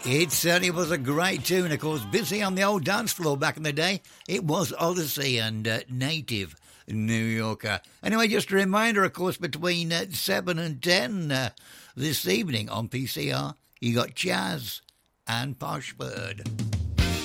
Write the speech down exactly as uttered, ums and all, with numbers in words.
It certainly was a great tune, of course. Busy on the old dance floor back in the day. It was Odyssey and uh, Native New Yorker. Anyway, just a reminder, of course, between uh, seven and ten uh, this evening on P C R, you got Chaz and Posh Bird.